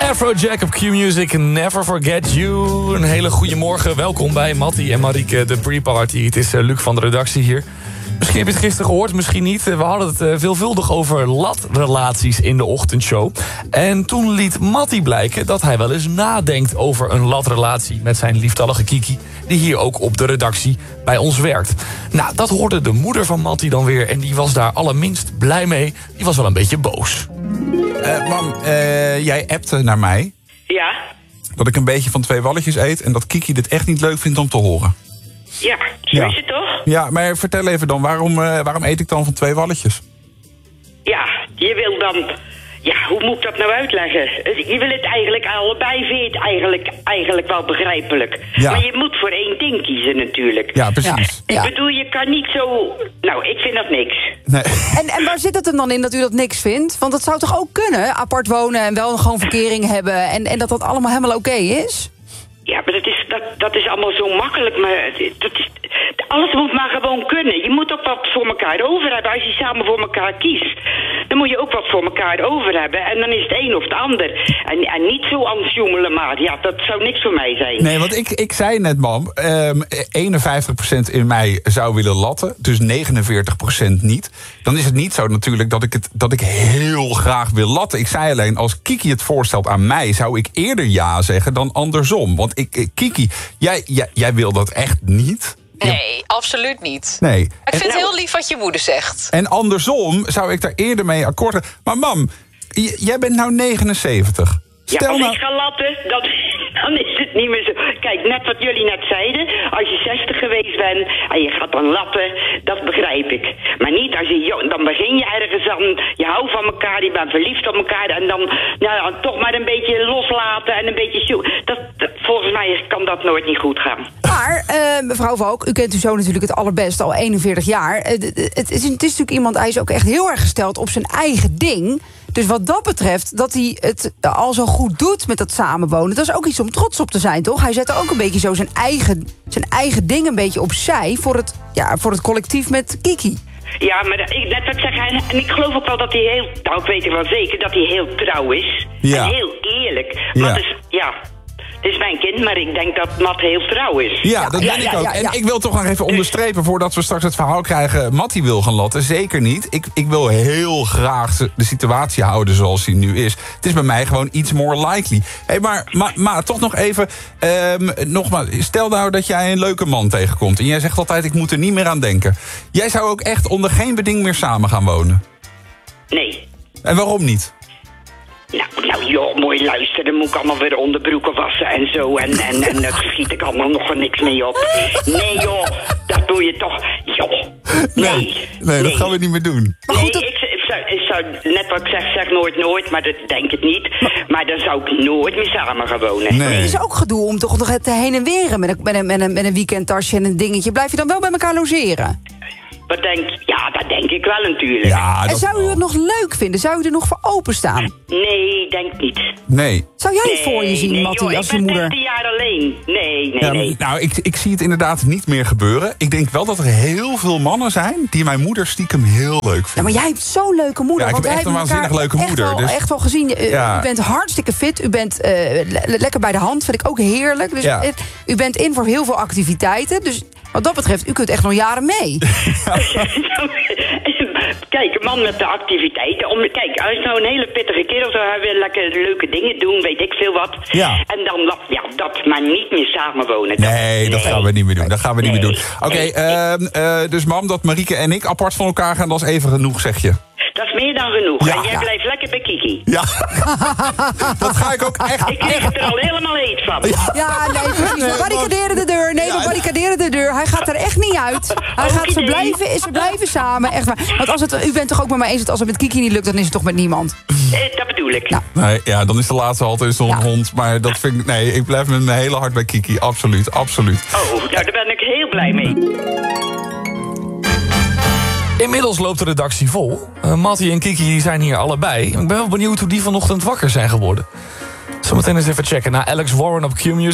Afrojack op Q-Music, Never Forget You. Een hele goede morgen. Welkom bij Mattie en Marieke, de pre-party. Het is Luc van de redactie hier. Misschien heb je het gisteren gehoord, misschien niet. We hadden het veelvuldig over latrelaties in de ochtendshow. En toen liet Mattie blijken dat hij wel eens nadenkt over een latrelatie met zijn lieftallige Kiki, die hier ook op de redactie bij ons werkt. Nou, dat hoorde de moeder van Mattie dan weer en die was daar allerminst blij mee. Die was wel een beetje boos. Mam, jij appte naar mij Ja, dat ik een beetje van 2 walletjes eet en dat Kiki dit echt niet leuk vindt om te horen. ja, zo is het toch? Ja, maar vertel even dan, waarom eet ik dan van 2 walletjes? Ja, je wil dan... Ja, hoe moet ik dat nou uitleggen? Je wil het eigenlijk allebei, vind eigenlijk wel begrijpelijk. Ja. Maar je moet voor 1 ding kiezen natuurlijk. Ja, precies. Ik bedoel, je kan niet zo... Nou, ik vind dat niks. Nee. En waar zit het hem dan in dat u dat niks vindt? Want dat zou toch ook kunnen? Apart wonen en wel gewoon verkering hebben en dat allemaal helemaal oké is? Ja, maar dat is allemaal zo makkelijk, maar alles moet maar gewoon kunnen. Je moet ook wat voor elkaar over hebben. Als je samen voor elkaar kiest, dan moet je ook wat voor elkaar over hebben. En dan is het een of het ander. En niet zo aan het joemelen, maar ja, dat zou niks voor mij zijn. Nee, want ik zei net, mam, 51% in mij zou willen latten, dus 49% niet. Dan is het niet zo natuurlijk dat ik heel graag wil latten. Ik zei alleen, als Kiki het voorstelt aan mij, zou ik eerder ja zeggen dan andersom. Want Kiki, jij wil dat echt niet? Nee, absoluut niet. Nee. Ik vind het heel lief wat je moeder zegt. En andersom zou ik daar eerder mee akkoord gaan. Maar mam, jij bent nou 79. Ja, als ik ga latten, dan is het niet meer zo. Kijk, net wat jullie net zeiden, als je 60 geweest bent en je gaat dan latten, dat begrijp ik. Maar niet als je jong, dan begin je ergens aan, je houdt van elkaar, je bent verliefd op elkaar en dan toch maar een beetje loslaten en een beetje volgens mij kan dat nooit niet goed gaan. Maar, mevrouw Valk, u kent uw zoon natuurlijk het allerbest, al 41 jaar. Het is natuurlijk iemand, hij is ook echt heel erg gesteld op zijn eigen ding. Dus wat dat betreft, dat hij het al zo goed doet met dat samenwonen, dat is ook iets om trots op te zijn, toch? Hij zet er ook een beetje zo zijn eigen ding een beetje opzij voor het collectief met Kiki. Ja, maar net wat ik zeg, en ik geloof ook wel dat hij heel, ik weet het wel zeker, dat hij heel trouw is. Ja. En heel eerlijk. Ja. Maar het is mijn kind, maar ik denk dat Matt heel trouw is. Ja, dat denk ik ook. En ik wil toch nog even onderstrepen, voordat we straks het verhaal krijgen, Mattie wil gaan latten. Zeker niet. Ik wil heel graag de situatie houden zoals die nu is. Het is bij mij gewoon iets more likely. Hey, maar toch nog even, nogmaals, stel nou dat jij een leuke man tegenkomt en jij zegt altijd, ik moet er niet meer aan denken. Jij zou ook echt onder geen beding meer samen gaan wonen? Nee. En waarom niet? Nou joh, mooi luisteren. Dan moet ik allemaal weer onderbroeken wassen en zo. En daar schiet ik allemaal nog niks mee op. Nee joh, dat doe je toch. Joh, Nee, dat gaan we niet meer doen. Maar goed, ik zou net wat ik zeg nooit, maar dat denk ik niet. Maar dan zou ik nooit meer samen gaan wonen. Nee. Het is ook gedoe om toch nog het heen en weren met een weekendtasje en een dingetje. Blijf je dan wel bij elkaar logeren? Dat denk ik wel natuurlijk. Ja, En zou u het nog leuk vinden? Zou u er nog voor openstaan? Nee, denk niet. Nee. Zou jij het voor je zien, Mattie, als je moeder? Ik ben 13 jaar alleen. Nee. Nou, ik zie het inderdaad niet meer gebeuren. Ik denk wel dat er heel veel mannen zijn die mijn moeder stiekem heel leuk vinden. Ja, maar jij hebt zo'n leuke moeder. Ja, ik heb echt een waanzinnig leuke moeder. Echt wel gezien. U bent hartstikke fit. U bent lekker bij de hand. Vind ik ook heerlijk. Dus u bent in voor heel veel activiteiten. Dus wat dat betreft, u kunt echt nog jaren mee. Kijk, een man met de activiteiten. Kijk, hij is nou een hele pittige kerel. Hij wil lekker leuke dingen doen, weet ik veel wat. Ja. En dan dat maar niet meer samenwonen. Nee, dat gaan we niet meer doen. Dat gaan we niet meer doen. Oké, dus mam, dat Marieke en ik apart van elkaar gaan, dat is even genoeg, zeg je. Dat is meer dan genoeg. Ja, en jij blijft lekker bij Kiki. Ja, dat ga ik ook echt. Ik kreeg er al helemaal heet van. Ja, nee, precies. We barricaderen de deur. Nee, we barricaderen de deur. Hij gaat er echt niet uit. Hij gaat verblijven samen. Echt waar. Want u bent toch ook met mij eens dat als het met Kiki niet lukt, dan is het toch met niemand? Dat bedoel ik. Nou. Nee, ja, dan is de laatste halte is nog een hond. Maar dat vind ik. Nee, ik blijf met mijn hele hart bij Kiki. Absoluut, absoluut. Oh, nou, daar ben ik heel blij mee. Inmiddels loopt de redactie vol. Mattie en Kiki zijn hier allebei. Ik ben wel benieuwd hoe die vanochtend wakker zijn geworden. Zometeen eens even checken naar Alex Warren op Q-Music.